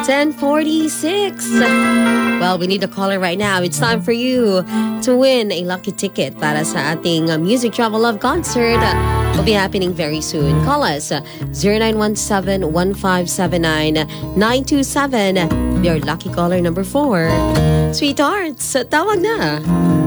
10:46. Well, we need a caller right now. It's time for you to win a lucky ticket para sa ating Music Travel Love concert. Will be happening very soon. Call us 0917-1579-927. Your lucky caller number 4. Sweethearts, tawag na.